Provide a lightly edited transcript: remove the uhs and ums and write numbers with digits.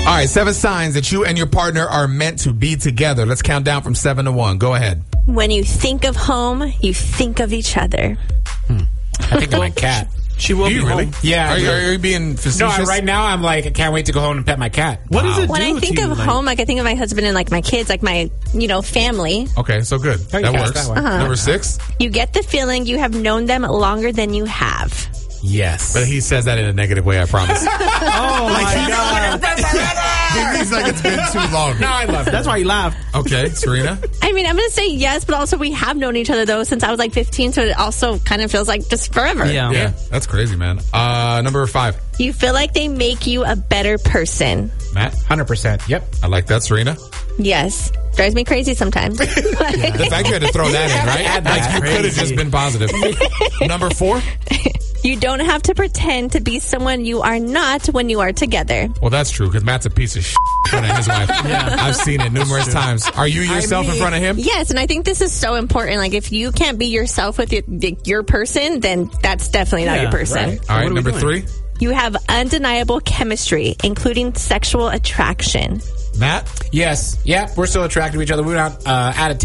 All right, 7 signs that you and your partner are meant to be together. Let's count down from 7 to 1. Go ahead. When you think of home, you think of each other. I think of my cat. She will be really? home. Yeah. Are you being facetious? No, right now I'm like, I can't wait to go home and pet my cat. What does it When do I think to you? of home, like I think of my husband and like my kids, like my, family. Okay, so good. Oh, you That cast works. that one. Number 6. You get the feeling you have known them longer than you have. Yes. But he says that in a negative way, I promise. Oh, my God. He means like it's been too long. No, I love it. That's why you laughed. Okay, Serena? I mean, I'm going to say yes, but also we have known each other, though, since I was like 15, so it also kind of feels like just forever. Yeah, that's crazy, man. Number 5. You feel like they make you a better person. Matt? 100%. Yep. I like that. Serena? Yes. Drives me crazy sometimes. The fact you had to throw that in, right? Add Like, that. you could have just been positive. Number 4? You don't have to pretend to be someone you are not when you are together. Well, that's true, because Matt's a piece of shit in front of his wife. Yeah. I've seen it numerous times. Are you yourself in front of him? Yes, and I think this is so important. Like, if you can't be yourself with your person, then that's definitely not your person. Right. All right, What are we number doing? 3? You have undeniable chemistry, including sexual attraction. Matt? Yes. Yep. We're still attracted to each other. We're not out of